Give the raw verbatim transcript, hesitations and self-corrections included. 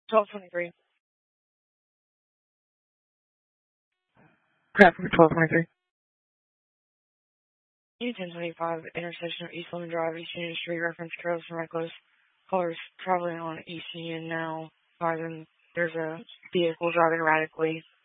twelve twenty-three. Traffic twelve twenty-three. U ten twenty-five, intersection of East Lemon Drive, East Union Street, reference Carlos and Reckless. Callers traveling on East Union now. There's a vehicle driving erratically.